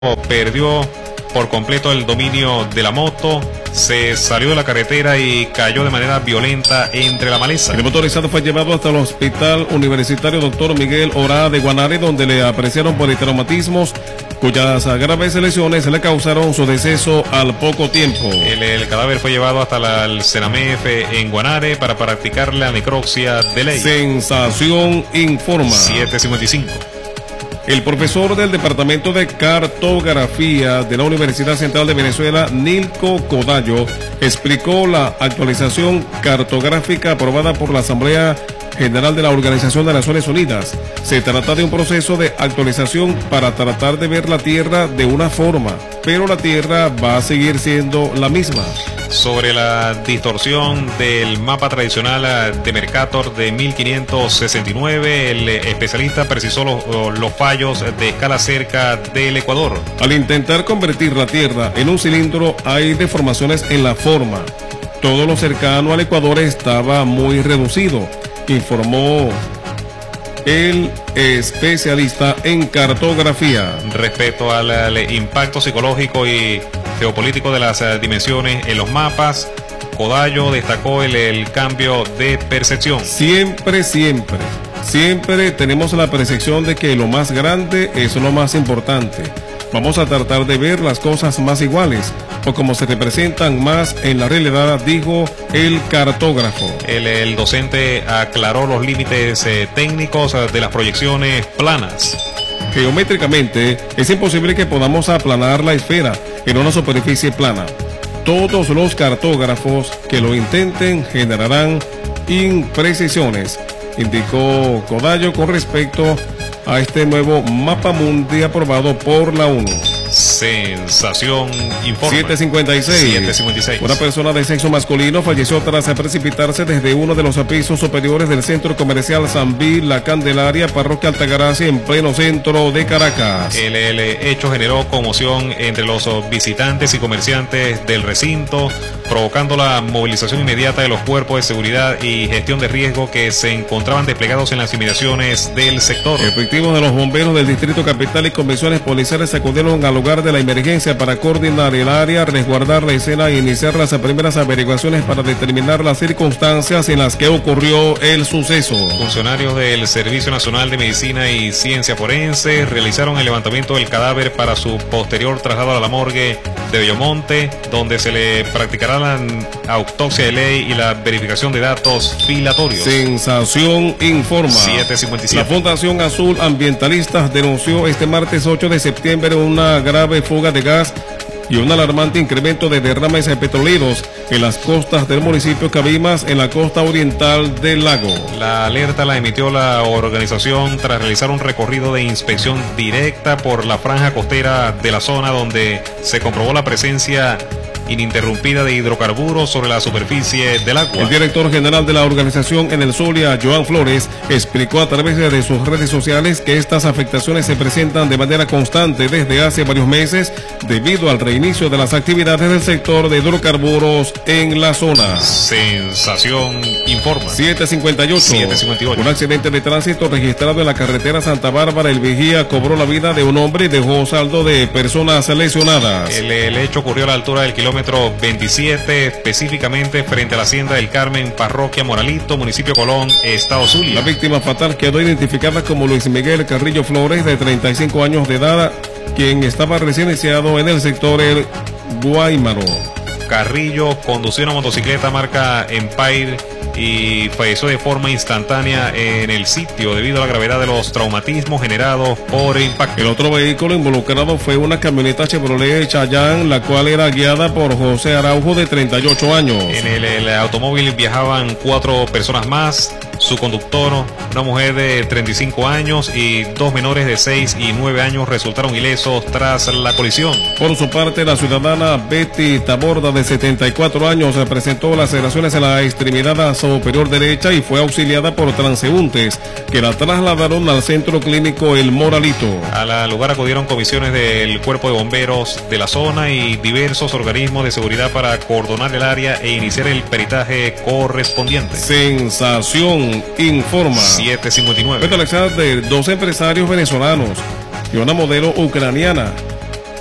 perdió por completo el dominio de la moto, se salió de la carretera y cayó de manera violenta entre la maleza. El motorizado fue llevado hasta el Hospital Universitario Dr. Miguel Orá de Guanare, donde le apreciaron por traumatismos cuyas graves lesiones le causaron su deceso al poco tiempo. El cadáver fue llevado hasta el Senamef en Guanare para practicar la necropsia de ley. Sensación informa. 7:55. El profesor del Departamento de Cartografía de la Universidad Central de Venezuela, Nilko Kodayo, explicó la actualización cartográfica aprobada por la Asamblea General de la Organización de Naciones Unidas. Se trata de un proceso de actualización para tratar de ver la Tierra de una forma, pero la Tierra va a seguir siendo la misma. Sobre la distorsión del mapa tradicional de Mercator de 1569, el especialista precisó los fallos de escala cerca del Ecuador. Al intentar convertir la Tierra en un cilindro, hay deformaciones en la forma. Todo lo cercano al Ecuador estaba muy reducido, informó el especialista en cartografía. Respecto al impacto psicológico y geopolítico de las dimensiones en los mapas, Kodayo destacó el cambio de percepción. Siempre tenemos la percepción de que lo más grande es lo más importante. Vamos a tratar de ver las cosas más iguales o como se representan más en la realidad, dijo el cartógrafo. El docente aclaró los límites técnicos de las proyecciones planas. Geométricamente, es imposible que podamos aplanar la esfera en una superficie plana. Todos los cartógrafos que lo intenten generarán imprecisiones, indicó Kodayo con respecto a este nuevo mapa mundi aprobado por la ONU. Sensación informa. 7:56. Una persona de sexo masculino falleció tras precipitarse desde uno de los pisos superiores del centro comercial Sambil La Candelaria, parroquia Altagracia, en pleno centro de Caracas. El hecho generó conmoción entre los visitantes y comerciantes del recinto, provocando la movilización inmediata de los cuerpos de seguridad y gestión de riesgo que se encontraban desplegados en las inmediaciones del sector. Efectivos de los bomberos del Distrito Capital y comisiones policiales acudieron al lugar de la emergencia para coordinar el área, resguardar la escena e iniciar las primeras averiguaciones para determinar las circunstancias en las que ocurrió el suceso. Funcionarios del Servicio Nacional de Medicina y Ciencia Forense realizaron el levantamiento del cadáver para su posterior traslado a la morgue de Bellomonte, donde se le practicará la autopsia de ley y la verificación de datos filatorios. Sensación informa. 7:57. La Fundación Azul Ambientalistas denunció este martes 8 de septiembre una grave fuga de gas y un alarmante incremento de derrames petroleros en las costas del municipio Cabimas, en la costa oriental del lago. La alerta la emitió la organización tras realizar un recorrido de inspección directa por la franja costera de la zona, donde se comprobó la presencia ininterrumpida de hidrocarburos sobre la superficie del agua. El director general de la organización en el Zulia, Joan Flores, explicó a través de sus redes sociales que estas afectaciones se presentan de manera constante desde hace varios meses debido al reinicio de las actividades del sector de hidrocarburos en la zona. Sensación informa. 7:58. Un accidente de tránsito registrado en la carretera Santa Bárbara. El vigía cobró la vida de un hombre y dejó saldo de personas lesionadas. El hecho ocurrió a la altura del kilómetro 27, específicamente frente a la Hacienda del Carmen, parroquia Moralito, municipio Colón, estado Zulia. La víctima fatal quedó identificada como Luis Miguel Carrillo Flores, de 35 años de edad, quien estaba recién iniciado en el sector El Guaymaro. Carrillo conducía una motocicleta marca Empire y falleció de forma instantánea en el sitio debido a la gravedad de los traumatismos generados por el impacto. El otro vehículo involucrado fue una camioneta Chevrolet Chayán, la cual era guiada por José Araujo, de 38 años. En el automóvil viajaban 4 personas más, su conductor, una mujer de 35 años y 2 menores de 6 y 9 años resultaron ilesos tras la colisión. Por su parte, la ciudadana Betty Taborda, de 74 años, presentó laceraciones en la extremidad superior derecha y fue auxiliada por transeúntes que la trasladaron al centro clínico El Moralito. Al lugar acudieron comisiones del Cuerpo de Bomberos de la zona y diversos organismos de seguridad para coordinar el área e iniciar el peritaje correspondiente. Sensación informa. 7:59. Fue de 2 empresarios venezolanos y una modelo ucraniana